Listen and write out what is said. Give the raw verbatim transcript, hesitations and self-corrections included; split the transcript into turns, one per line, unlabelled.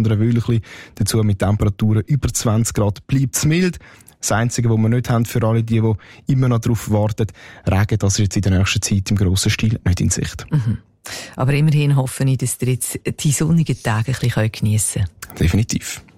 andere Wölkchen. Dazu mit Temperaturen über zwanzig Grad bleibt es mild. Das Einzige, was wir nicht haben für alle die, die immer noch darauf warten, Regen, das ist jetzt in der nächsten Zeit im grossen Stil nicht in Sicht.
Mhm. Aber immerhin hoffe ich, dass ihr jetzt die sonnigen Tage ein bisschen geniessen könnt.
Definitiv.